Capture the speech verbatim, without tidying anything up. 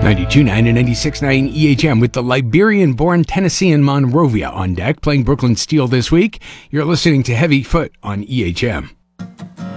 ninety-two point nine and ninety-six point nine E H M with the Liberian-born Tennessean Monrovia on deck, playing Brooklyn Steel this week. You're listening to Heavy Foot on E H M.